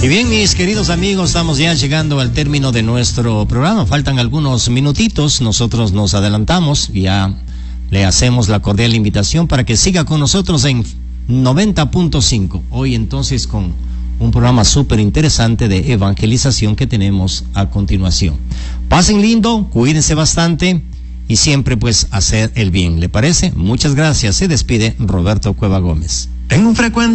Y bien, mis queridos amigos, estamos ya llegando al término de nuestro programa. Faltan algunos minutitos, nosotros nos adelantamos y ya le hacemos la cordial invitación para que siga con nosotros en 90.5. Hoy entonces con un programa súper interesante de evangelización que tenemos a continuación. Pasen lindo, cuídense bastante y siempre pues hacer el bien. ¿Le parece? Muchas gracias. Se despide Roberto Cueva Gómez. En un frecuente